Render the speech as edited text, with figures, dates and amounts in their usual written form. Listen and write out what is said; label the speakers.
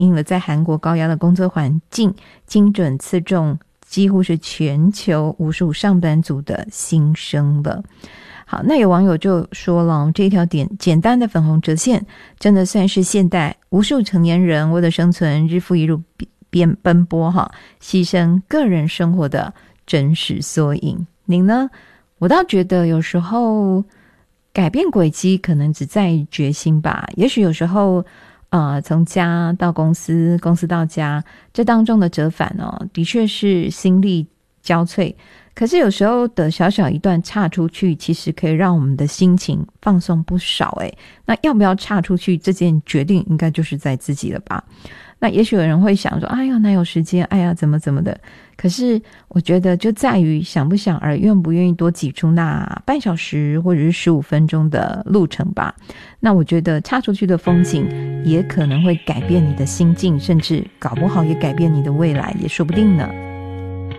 Speaker 1: 应了在韩国高压的工作环境，精准刺中几乎是全球无数上班族的心声了。好，那有网友就说了，这条简单的粉红折线真的算是现代无数成年人为了生存日复一日奔波牺牲个人生活的真实缩影。您呢？我倒觉得有时候改变轨迹可能只在于决心吧。也许有时候从家到公司，公司到家，这当中的折返的确是心力交瘁。可是有时候的小小一段岔出去，其实可以让我们的心情放松不少。那要不要岔出去，这件决定应该就是在自己了吧。那也许有人会想说，哎呀哪有时间，哎呀怎么的。可是我觉得就在于想不想，而愿不愿意多挤出那半小时或者是15分钟的路程吧。那我觉得岔出去的风景也可能会改变你的心境，甚至搞不好也改变你的未来，也说不定呢。